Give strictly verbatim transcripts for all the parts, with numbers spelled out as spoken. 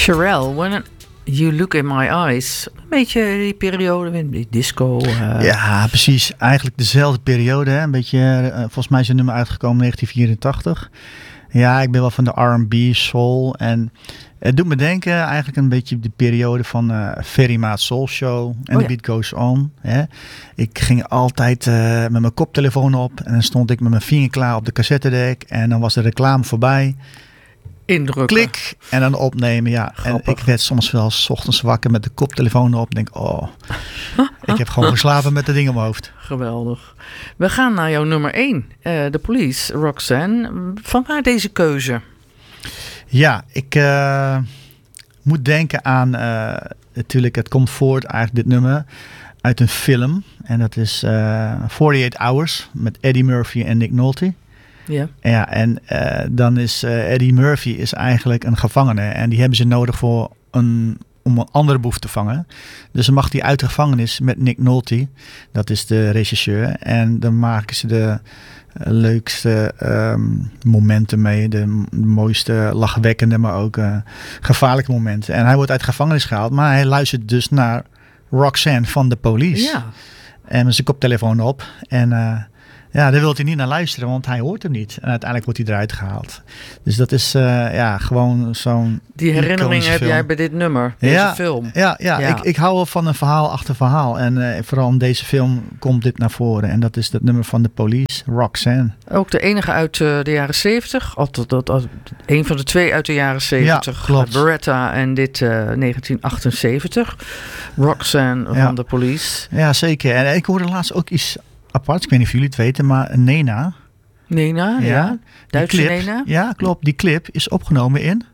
Cherelle, When You Look in My Eyes. Een beetje die periode, die disco. Uh... Ja, precies. Eigenlijk dezelfde periode. Hè? Een beetje, uh, volgens mij is het nummer uitgekomen in negentien vierentachtig. Ja, ik ben wel van de R en B, soul. En het doet me denken eigenlijk een beetje de periode van uh, Ferry Maat Soul Show. En The oh, ja. Beat Goes On. Hè? Ik ging altijd uh, met mijn koptelefoon op. En dan stond ik met mijn vinger klaar op de cassettedek. En dan was de reclame voorbij. Indrukken. Klik en dan opnemen, ja. Grappig. En ik werd soms wel 's ochtends wakker met de koptelefoon op. Denk, oh, ik heb gewoon geslapen met de ding op mijn hoofd. Geweldig. We gaan naar jouw nummer één. Uh, The Police, Roxanne. Vanwaar deze keuze? Ja, ik uh, moet denken aan, uh, natuurlijk, het komt voort eigenlijk dit nummer uit een film. En dat is uh, forty-eight Hours met Eddie Murphy en Nick Nolte. Ja. Ja, en uh, dan is uh, Eddie Murphy is eigenlijk een gevangene. En die hebben ze nodig voor een, om een andere boef te vangen. Dus dan mag hij uit de gevangenis met Nick Nolte. Dat is de regisseur. En dan maken ze de uh, leukste um, momenten mee. De, de mooiste lachwekkende, maar ook uh, gevaarlijke momenten. En hij wordt uit de gevangenis gehaald. Maar hij luistert dus naar Roxanne van The Police. Ja. En met zijn koptelefoon op. En uh, ja, daar wil hij niet naar luisteren, want hij hoort hem niet. En uiteindelijk wordt hij eruit gehaald. Dus dat is uh, ja, gewoon zo'n Die herinnering heb film. jij bij dit nummer, deze ja, film. Ja, ja, Ja. Ik, ik hou wel van een verhaal achter verhaal. En uh, vooral in deze film komt dit naar voren. En dat is het nummer van The Police, Roxanne. Ook de enige uit uh, de jaren zeventig. Altijd, dat, dat, een van de twee uit de jaren zeventig. Ja, klopt. Beretta en dit uh, negentien achtenzeventig. Roxanne Ja. van The Police. Ja, zeker. En ik hoorde laatst ook iets apart. Ik weet niet of jullie het weten, maar Nena. Nena, ja. ja. Duitse die clip, Nena. Ja, klopt. Die clip is opgenomen in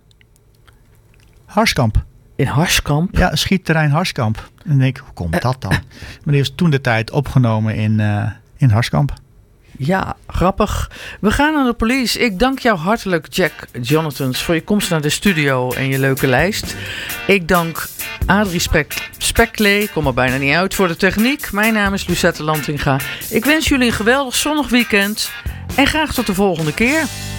Harskamp. In Harskamp? Ja, schietterrein Harskamp. En dan denk ik, hoe komt dat dan? Maar die is toen de tijd opgenomen in, uh, in Harskamp. Ja, grappig. We gaan naar de police. Ik dank jou hartelijk, Jack Jonathans, voor je komst naar de studio en je leuke lijst. Ik dank Adrie Spek- Speklee, ik kom er bijna niet uit, voor de techniek. Mijn naam is Lucette Lantinga. Ik wens jullie een geweldig zonnig weekend en graag tot de volgende keer.